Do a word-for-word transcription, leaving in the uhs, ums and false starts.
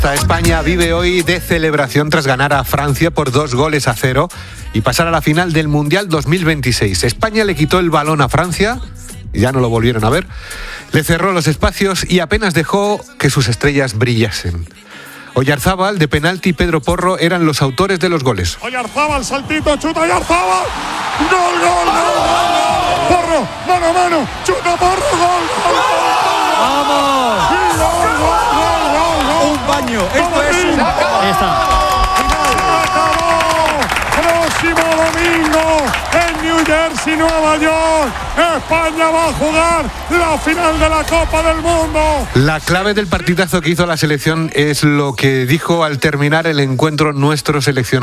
España vive hoy de celebración tras ganar a Francia por dos goles a cero y pasar a la final del Mundial dos mil veintiséis. España le quitó el balón a Francia, ya no lo volvieron a ver, le cerró los espacios y apenas dejó que sus estrellas brillasen. Oyarzábal, de penalti, y Pedro Porro eran los autores de los goles. Oyarzábal, saltito, chuta Oyarzábal. ¡Gol, gol, gol, gol! Porro, mano a mano, chuta Porro, gol, gol, gol. ¡Vamos! ¡Sí, gol, gol, gol, gol, gol! Un baño, esto es un... Ahí está. Próximo domingo en New Jersey, Nueva York, España va a jugar la final de la Copa del Mundo. La clave del partidazo que hizo la selección es lo que dijo al terminar el encuentro nuestro seleccionador.